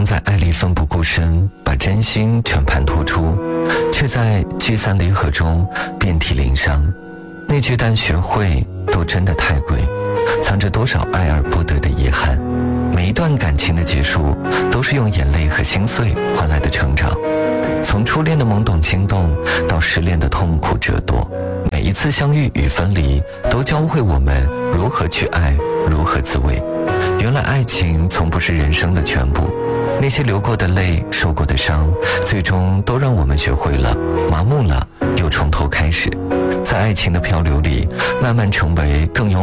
在爱里奋不顾身，把真心全盘托出，却在聚散离合中遍体鳞伤。那句但学会都真的太贵，藏着多少爱而不得的遗憾。每一段感情的结束，都是用眼泪和心碎换来的成长。从初恋的懵懂心动，到失恋的痛苦折堕，每一次相遇与分离，都教会我们如何去爱，如何自卫。原来爱情从不是人生的全部，那些流过的泪，受过的伤，最终都让我们学会了麻木了，又从头开始。在爱情的漂流里，慢慢成为更勇